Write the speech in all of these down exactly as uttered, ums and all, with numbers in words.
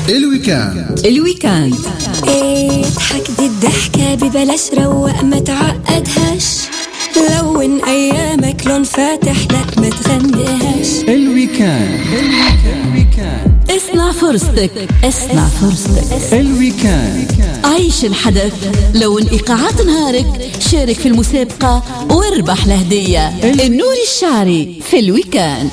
الويكاند الويكاند ايه ضحك دي الضحكة ببلاش، روق ما تعقدهاش، لون ايامك لون فاتح لا ما تغنيهاش. الويكاند الويكاند اصنع فرصتك اصنع فرصتك الويكاند عيش الحدث، لون ايقاعات نهارك، شارك في المسابقة واربح الهدية. النور الشعري في الويكاند.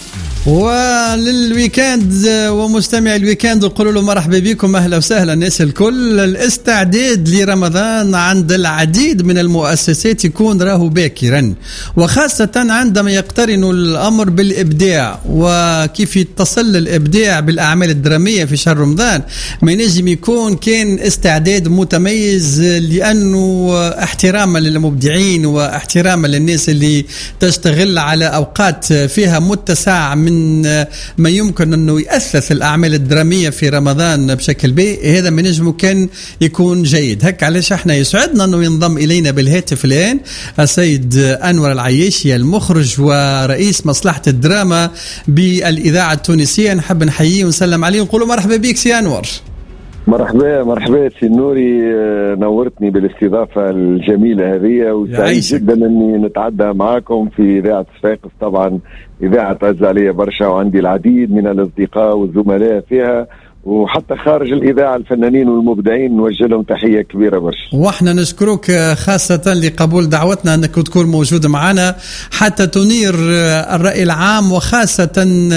وللويكاند ومستمع الويكاند نقول له مرحبا بكم، اهلا وسهلا الناس الكل. الاستعداد لرمضان عند العديد من المؤسسات يكون راهو باكرا، وخاصة عندما يقترن الامر بالابداع، وكيف يتصل الابداع بالاعمال الدرامية في شهر رمضان ما ينجم يكون كان استعداد متميز، لانه احتراما للمبدعين واحتراما للناس اللي تشتغل على اوقات فيها متسع من ما يمكن أنه يأسس الأعمال الدرامية في رمضان بشكل بي، هذا من نجمه كان يكون جيد. هك علاش احنا يسعدنا أنه ينضم إلينا بالهاتف الآن السيد أنور العياشي، المخرج ورئيس مصلحة الدراما بالإذاعة التونسية. نحب نحييه ونسلم عليه ونقول مرحبا بك سي أنور. مرحبا مرحبا سي نوري، نورتني بالاستضافة الجميلة هذه، وسعيد جدا اني نتعدى معاكم في اذاعة صفاقس. طبعا اذاعة تعز عليا برشا، وعندي العديد من الاصدقاء والزملاء فيها، وحتى خارج الإذاعة الفنانين والمبدعين نوجه لهم تحية كبيرة برشا. واحنا نشكرك خاصة لقبول دعوتنا أنك تكون موجود معنا حتى تنير الرأي العام، وخاصة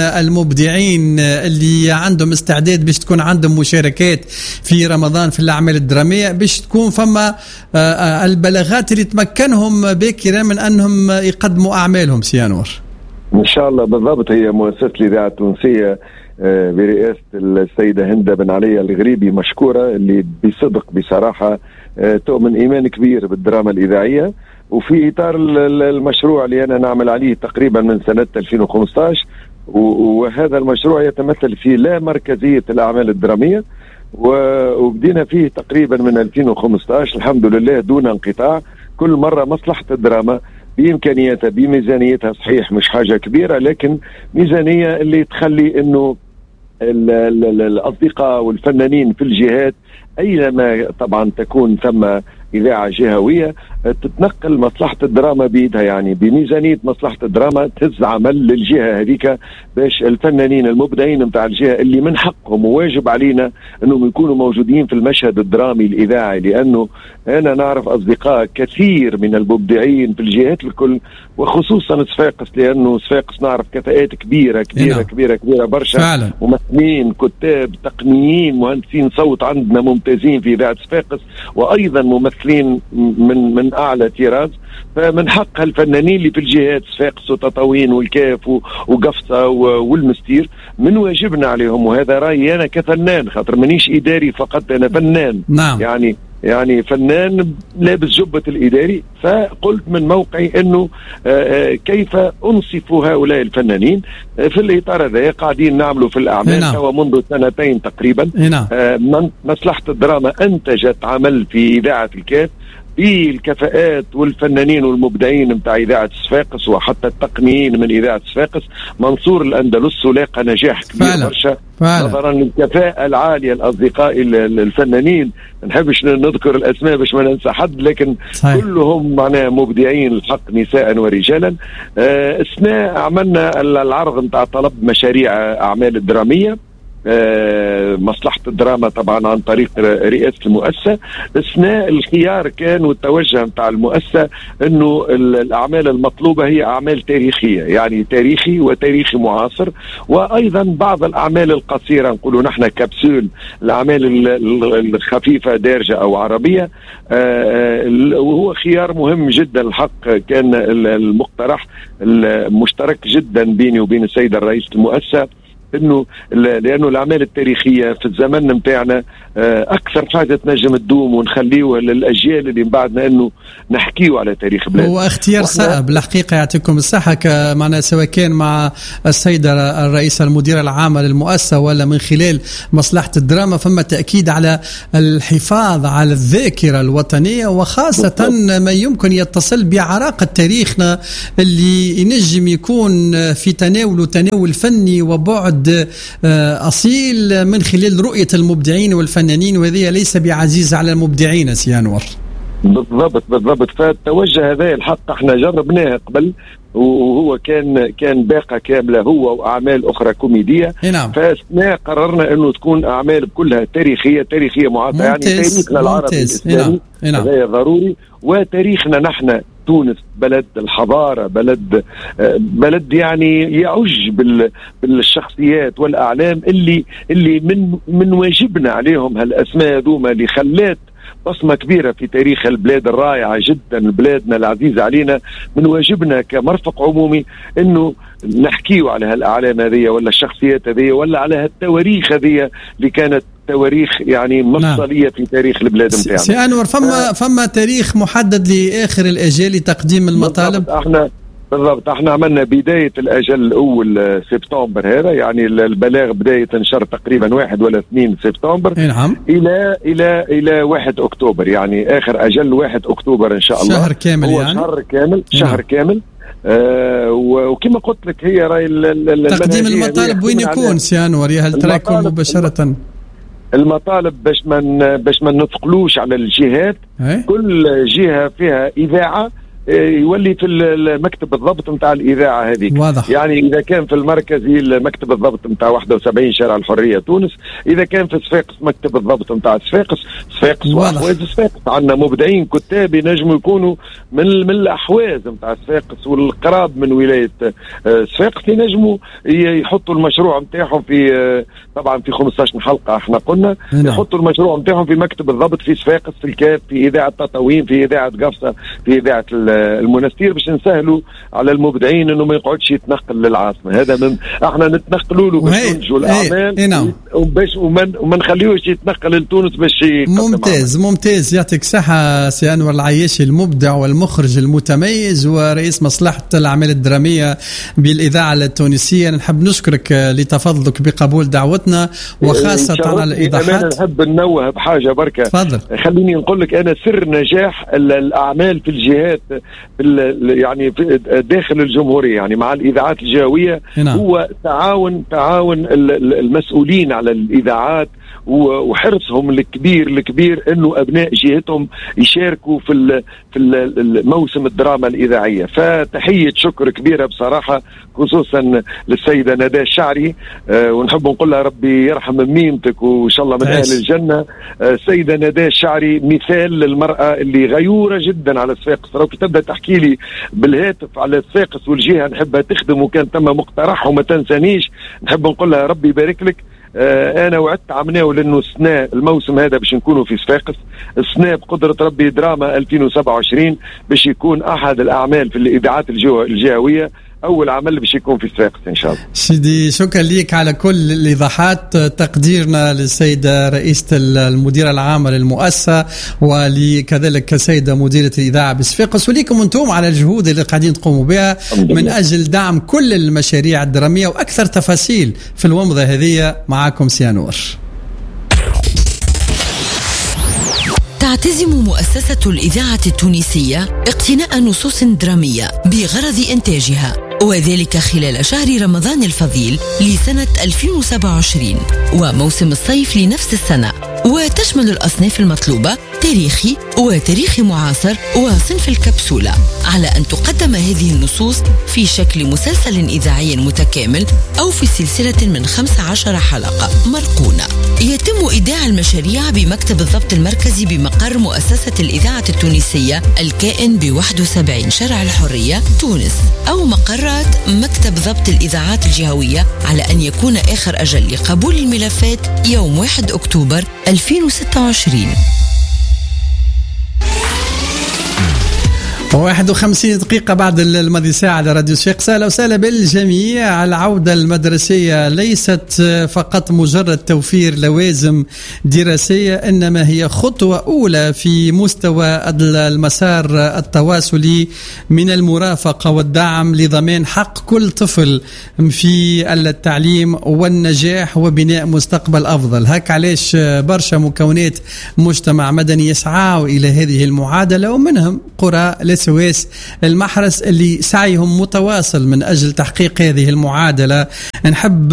المبدعين اللي عندهم استعداد باش تكون عندهم مشاركات في رمضان في الأعمال الدرامية، باش تكون فما البلاغات اللي تمكنهم باكرا من أنهم يقدموا أعمالهم. سيانور إن شاء الله بالضبط. هي مؤسسة الإذاعة التونسية برئاسة السيدة هندة بن علي الغريبي مشكورة، اللي بصدق بصراحة تؤمن إيمان كبير بالدراما الإذاعية، وفي إطار المشروع اللي أنا نعمل عليه تقريبا من سنة ألفين وخمسة عشر، وهذا المشروع يتمثل في لا مركزية الأعمال الدرامية، وبدينا فيه تقريبا من ألفين وخمسة عشر الحمد لله دون انقطاع. كل مرة مصلحة الدراما بإمكانياتها بميزانيتها، صحيح مش حاجة كبيرة، لكن ميزانية اللي تخلي إنه الأصدقاء والفنانين في الجهات أينما طبعا تكون ثم إذاعة جهوية تتنقل مصلحة الدراما بيدها، يعني بميزانية مصلحة الدراما تهز عمل للجهة هذيك، باش الفنانين المبدعين متاع الجهة اللي من حقهم وواجب علينا أنهم يكونوا موجودين في المشهد الدرامي الإذاعي. لأنه أنا نعرف أصدقاء كثير من المبدعين في الجهات الكل، وخصوصا صفاقس، لأنه صفاقس نعرف كفاءات كبيرة كبيرة هنا. كبيرة كبيرة برشا فعلا. ممثلين، كتاب، تقنيين، مهندسين صوت عندنا ممتازين في إذاعة صفاقس، وأيضا ممثلين من من اعلى طراز. فمن حق الفنانين اللي في الجهات صفاقس وتطاوين والكاف وقفصه والمستير من واجبنا عليهم، وهذا رايي انا كفنان، خاطر مانيش اداري فقط، انا فنان. نعم. يعني يعني فنان لابس جبة الإداري. فقلت من موقعي أنه كيف أنصف هؤلاء الفنانين في الإطار هذا. قاعدين نعملوا في الأعمال سوا منذ سنتين تقريبا. مصلحة الدراما أنتجت عمل في إذاعة الكاف بالكفاءات والفنانين والمبدعين متاع إذاعة صفاقس، وحتى التقنيين من إذاعة صفاقس. منصور الأندلس ولاقى نجاح كبير برشا نظرا للكفاءة العالية. الأصدقاء الفنانين نحبش نذكر الأسماء باش ما ننسى حد، لكن صحيح. كلهم معناها مبدعين الحق، نساء ورجالا. أثناء عملنا العرض متاع طلب مشاريع أعمال الدرامية، أه مصلحة الدراما طبعا عن طريق رئاسة المؤسسة. أثناء الخيار كان والتوجه متاع المؤسسة أنه الأعمال المطلوبة هي أعمال تاريخية، يعني تاريخي وتاريخي معاصر، وأيضا بعض الأعمال القصيرة نقولوا نحن كبسول، الأعمال الخفيفة دارجة أو عربية. أه وهو خيار مهم جدا الحق، كان المقترح المشترك جدا بيني وبين السيد الرئيس المؤسسة، انه لانه الاعمال التاريخيه في الزمن متاعنا اكثر حاجه تنجم تدوم ونخليوها للاجيال اللي من بعدنا، انه نحكيوا على تاريخ بلادنا. هو اختيار صعب الحقيقه، يعطيكم الصحه، معنا سواء كان مع السيده الرئيسه المديره العامه للمؤسسه ولا من خلال مصلحه الدراما، فما تاكيد على الحفاظ على الذاكره الوطنيه، وخاصه ما يمكن يتصل بعراقه تاريخنا اللي ينجم يكون في تناول تناول فني وبعد عد أصيل من خلال رؤية المبدعين والفنانين، وهذه ليس بعزيز على المبدعين سي أنور. بالضبط بالضبط. فالتوجه هذا الحق احنا جربناه قبل، وهو كان كان باقة كاملة هو وأعمال أخرى كوميدية. نعم. فاثناء قررنا أنه تكون أعمال كلها تاريخية تاريخية معاصرة، يعني تاريخنا العربي الإسلامي هذا ضروري، وتاريخنا نحن تونس بلد الحضارة، بلد بلد يعني يعج بالشخصيات والأعلام اللي اللي من من واجبنا عليهم هالأسماء ذوما اللي خلات بصمة كبيرة في تاريخ البلاد الرائعة جدا، بلادنا العزيزة علينا. من واجبنا كمرفق عمومي انه نحكيو على هالأعلام هذه ولا الشخصيات هذه ولا على هالتواريخ هذه اللي كانت تواريخ يعني مفصلية نعم. في تاريخ البلاد متاعنا. سي أنور، فما فما تاريخ محدد لآخر الأجال لتقديم المطالب؟ احنا بالضبط احنا عملنا بداية الأجل الأول سبتمبر هذا، يعني البلاغ بداية شهر تقريبا واحد ولا اثنين سبتمبر. نعم. إلى إلى إلى واحد أكتوبر، يعني آخر أجل واحد أكتوبر إن شاء الله. شهر كامل هو يعني. شهر كامل شهر نعم. كامل. آه وكما قلت لك هي راي تقديم المطالب وين يكون سي أنور؟ هل تراكم مباشرة؟ المطالب باش ما باش ما نثقلوش على الجهات. هي؟ كل جهة فيها إذاعة يولي في المكتب الضبط نتاع الإذاعة هذيك. واضح. يعني إذا كان في المركزي المكتب الضبط نتاع واحد وسبعين شارع الحرية تونس، إذا كان في صفاقس مكتب الضبط نتاع صفاقس صفاقس وأحواز صفاقس. عندنا مبدعين كتاب ينجموا يكونوا من من الأحواز نتاع صفاقس والقراب من ولاية صفاقس، ينجموا يحطوا المشروع نتاعهم في طبعا في خمسة عشر حلقة احنا قلنا نعم. يحطوا المشروع نتاعهم في مكتب الضبط في صفاقس، في الكاب، في إذاعة تطاوين، في إذاعة قفصة، في إذاعة المنستير، باش نسهلوا على المبدعين انه ما يقعدش يتنقل للعاصمه. هذا من احنا نتنقلوا له باش ننتجوا الاعمال نعم. وباش وما نخليوش يتنقل لتونس باش ممتاز عمل. ممتاز، يعطيك صحه سي أنور العياشي، المبدع والمخرج المتميز ورئيس مصلحه الاعمال الدراميه بالاذاعه التونسيه. نحب نشكرك لتفضلك بقبول دعوتنا وخاصه على الايضاحات. انا نحب ننوه بحاجه بركه. تفضل. خليني نقول لك انا سر نجاح الاعمال في الجهات يعني داخل الجمهورية، يعني مع الإذاعات الجهوية نعم. هو تعاون تعاون المسؤولين على الإذاعات وحرصهم الكبير الكبير انه ابناء جهتهم يشاركوا في في الموسم الدراما الاذاعيه. فتحيه شكر كبيره بصراحه خصوصا للسيده ندى الشعري، أه ونحب نقول لها ربي يرحم ميمتك وان شاء الله من اهل الجنه. السيده أه ندى الشعري مثال للمراه اللي غيوره جدا على صفاقس. لو تبدا تحكي لي بالهاتف على صفاقس والجهه نحبها تخدم وكان تم مقترح وما تنسانيش، نحب نقول لها ربي يبارك لك. آه انا وعدت عمناو لانه السنه الموسم هذا باش نكونوا في صفاقس، السنه بقدره ربي دراما ألفين وسبعة وعشرين باش يكون احد الاعمال في الاذاعات الجهويه، اول عمل باش يكون في صفاقس ان شاء الله. سيدي شكرا ليك على كل الايضاحات، تقديرنا للسيده رئيسه المديره العامه للمؤسسه ولكذلك السيده مديره الاذاعه بصفاقس، وليكم انتم على الجهود اللي قاعدين تقوموا بها من اجل دعم كل المشاريع الدراميه واكثر تفاصيل في الومضه هذه. معكم سي أنور. تعتزم مؤسسة الإذاعة التونسية اقتناء نصوص درامية بغرض إنتاجها، وذلك خلال شهر رمضان الفضيل لسنة ألفين وسبعة وعشرين وموسم الصيف لنفس السنة، وتشمل الأصناف المطلوبة تاريخي وتاريخ معاصر وصنف الكبسولة، على أن تقدم هذه النصوص في شكل مسلسل إذاعي متكامل أو في سلسلة من خمس عشر حلقة مرقونة. يتم إيداع المشاريع بمكتب الضبط المركزي بمقر مؤسسة الإذاعة التونسية الكائن ب واحد وسبعين شارع الحرية تونس، أو مقرات مكتب ضبط الإذاعات الجهوية، على أن يكون آخر أجل لقبول الملفات يوم واحد أكتوبر ألفين وستة وعشرين. واحد وخمسين دقيقة بعد الماضي ساعة على راديو صفاقس. أهلا وسهلا بالجميع. العودة المدرسية ليست فقط مجرد توفير لوازم دراسية، إنما هي خطوة أولى في مستوى المسار التواصلي من المرافقة والدعم لضمان حق كل طفل في التعليم والنجاح وبناء مستقبل أفضل. هك علاش برشا مكونات مجتمع مدني يسعوا إلى هذه المعادلة، ومنهم قرى لسويس المحرس اللي سعيهم متواصل من أجل تحقيق هذه المعادلة. نحب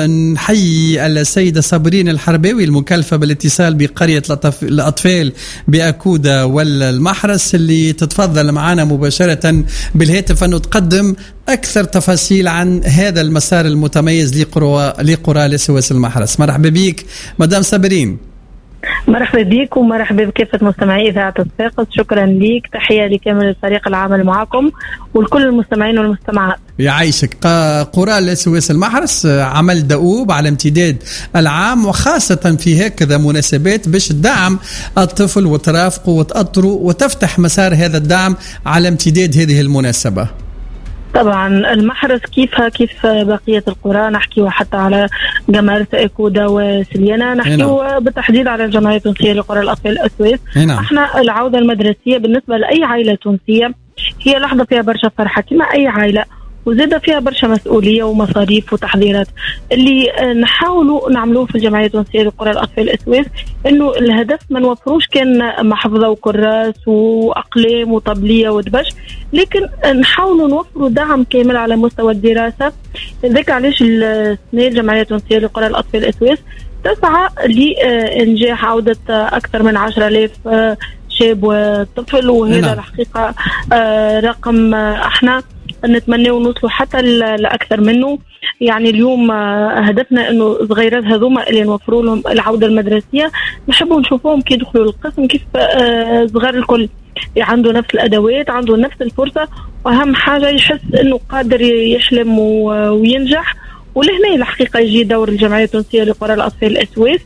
نحيي السيدة صابرين الحرباوي المكلفة بالاتصال بقرية الأطفال بأكودا والمحرس اللي تتفضل معنا مباشرة بالهاتف أنه تقدم أكثر تفاصيل عن هذا المسار المتميز لقرى لقرى لسويس المحرس. مرحبا بك مدام صابرين. مرحبا بك ومرحبا بكافة مستمعي إذاعة الصفاقس. شكرا لك، تحية لكامل الفريق العمل معكم ولكل المستمعين والمستمعات. يعيشك. قرى لسويس المحرس عمل دؤوب على امتداد العام، وخاصة في هكذا مناسبات باش تدعم الطفل وترافقه وتأطره وتفتح مسار هذا الدعم على امتداد هذه المناسبة. طبعا المحرس كيفها كيف بقية القرى، نحكي حتى على جمارة أكودا وسليانة، نحكي بالتحديد على الجمعية التونسية لقرى الأطفال الأسواس. احنا العودة المدرسية بالنسبة لأي عائلة تونسية هي لحظة فيها برشا فرحة كما أي عائلة، وزيادة فيها برشا مسؤولية ومصاريف وتحضيرات. اللي نحاولوا نعملوه في الجمعية التونسية لقرى الأطفال الأسواس إنه الهدف ما نوفروش كان محفظة وكراس وأقلام وطبلية ودبش، لكن نحاولوا نوفروا دعم كامل على مستوى الدراسة. ذاك علاش السنة الجمعية التونسية لقرى الأطفال الأسواس تسعى لإنجاح عودة أكثر من عشرة آلاف شاب وطفل، وهذا الحقيقة رقم احنا نتمنى ونوصلوا حتى لأكثر منه. يعني اليوم هدفنا انه صغيرات هذوما اللي نوفروا لهم العودة المدرسية نحبوا نشوفوهم كي يدخلوا القسم كيف صغار الكل عنده نفس الأدوات، عنده نفس الفرصة، وأهم حاجة يحس انه قادر يحلم وينجح. ولهنا الحقيقة يجي دور الجمعية التونسية لقرى الأطفال الأسواس.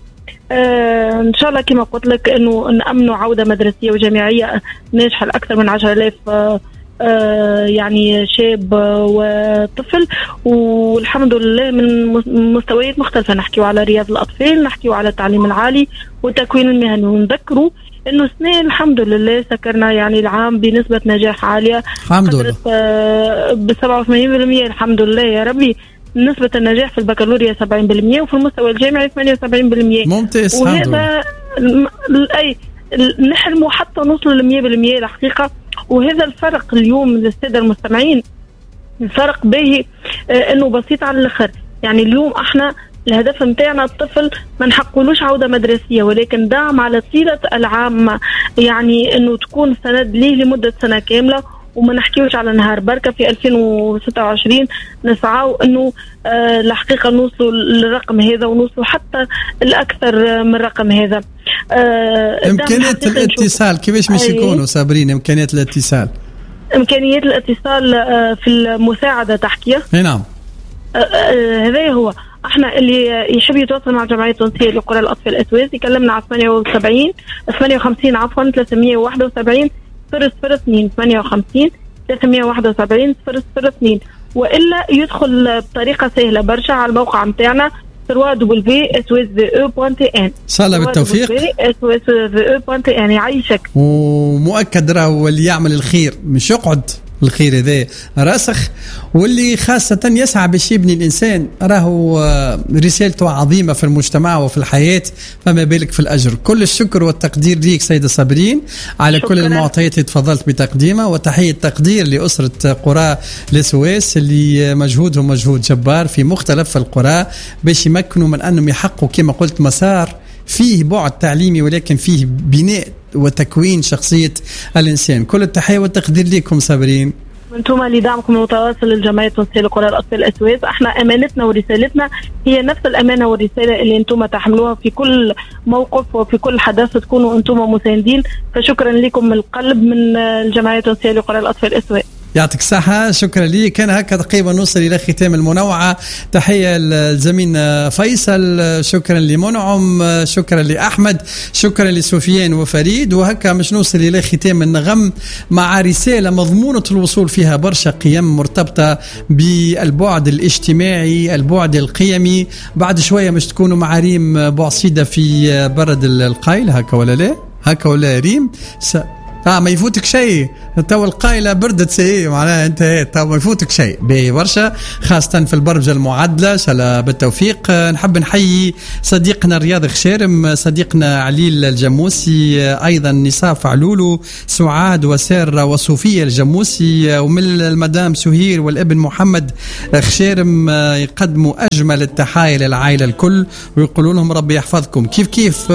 آه إن شاء الله كما قلت لك إنه نأمنوا عودة مدرسية وجامعية ناجحة لأكثر من عشرة آلاف آه آه يعني شاب وطفل، والحمد لله من مستويات مختلفة. نحكيوا على رياض الأطفال، نحكيوا على التعليم العالي والتكوين المهني، ونذكروا إنه السنة الحمد لله سكرنا يعني العام بنسبة نجاح عالية الحمد لله آه بسبعة وثمانين بالمئة الحمد لله يا ربي. نسبة النجاح في البكالوريا سبعين بالمئة وفي المستوى الجامعي ثمانية وسبعين بالمئة. ممتاز. وهذا أي نحلموا حتى نوصل لمية بالمئة الحقيقة. وهذا الفرق اليوم للسادة المستمعين الفرق باهي آه انه بسيط على الاخر. يعني اليوم احنا الهدف متاعنا الطفل ما نحقولوش عودة مدرسية ولكن دعم على طيلة العام، يعني انه تكون سند ليه لمدة سنة كاملة، وما نحكيوش على نهار بركة. في ألفين وستة وعشرين نسعوا انه آه الحقيقة نوصلوا للرقم هذا ونوصلوا حتى الأكثر من رقم هذا. آه إمكانيات الاتصال كيفاش مش يكونوا صابرين؟ إمكانيات الاتصال إمكانيات الاتصال آه في المساعدة تحكيه. نعم. هذا آه هو احنا اللي يحب يتواصل مع الجمعية التونسية لقرى الأطفال الأسواس يكلمنا على ثمانية وسبعين ثمانية وخمسين عفوا ثلاثمئة وواحد وسبعين صفر صفر اثنين ثمانية وخمسين ثلاثمئة وواحد وسبعين صفر صفر اثنين، وإلا يدخل بطريقة سهلة برشا على الموقع متاعنا دبليو دبليو دبليو دوت اس و اس في او دوت ان. صلى بالتوفيق. اس و اس في او دوت ان يعيشك. ومؤكد راهو اللي يعمل الخير مش يقعد، الخير هذا راسخ، واللي خاصة يسعى باش يبني الإنسان راهو رسالته عظيمة في المجتمع وفي الحياة، فما بالك في الأجر. كل الشكر والتقدير ليك سيدة صابرين على شكرا. كل المعطيات اللي تفضلت بتقديمها، وتحية تقدير لأسرة قرى لسويس اللي مجهودهم مجهود جبار في مختلف القرى باش يمكنوا من أنهم يحققوا كما قلت مسار فيه بعد تعليمي ولكن فيه بناء وتكوين شخصية الإنسان. كل التحية والتقدير لكم صابرين. انتم لدعمكم المتواصل للجمعية التونسية لقرى الأطفال الأسواس. احنا أمانتنا ورسالتنا هي نفس الأمانة والرسالة اللي انتم تحملوها في كل موقف وفي كل حدث، تكونوا انتم مساندين. فشكرا لكم من القلب من الجمعية التونسية لقرى الأطفال الأسواس. يعطيك الصحة. شكرا لي. كان هكا تقريبا نوصل إلى ختام المنوعة. تحية للزميل فيصل، شكرا لمنعم، شكرا لأحمد، شكرا لسفيان وفريد. وهكا مش نوصل إلى ختام النغم مع رسالة مضمونة الوصول فيها برشا قيم مرتبطة بالبعد الاجتماعي، البعد القيمي. بعد شوية مش تكونوا مع ريم بوعصيدة في برد القايل هكا ولا لا؟ هكا ولا ريم؟ س... اه ما يفوتك شيء، تو القايله بردت سي معناها انت تو ما يفوتك شيء بورشه، خاصه في البرمجه المعدله. شاء بالتوفيق. نحب نحيي صديقنا رياض خشيرم، صديقنا عليل الجموسي، ايضا نصاف علولو، سعاد وساره وصوفيه الجموسي، ومن المدام سهير والابن محمد خشيرم يقدموا اجمل التحايا للعائله الكل ويقولوا لهم ربي يحفظكم. كيف كيف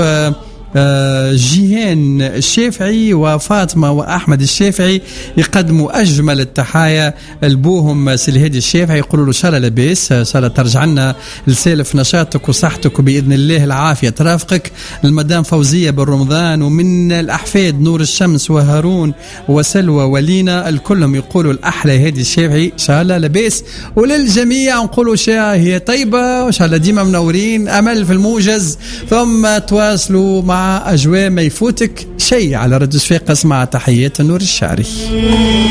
جيهان الشافعي وفاطمة وأحمد الشافعي يقدموا أجمل التحايا لبوهم سلهادي الشافعي، يقولوا له شالا لباس، شالا ترجع لنا لسالف نشاطك وصحتك وبإذن الله العافية ترافقك. المدام فوزية بالرمضان، ومن الأحفاد نور الشمس وهارون وسلوى ولينا، الكلهم يقولوا الأحلى هادي الشافعي شالا لباس. وللجميع نقولوا شاء هي طيبة وشالا ديما منورين، أمل في الموجز، ثم تواصلوا مع أجواء ما يفوتك شيء على راديو صفاقس مع تحيات النور الشعري.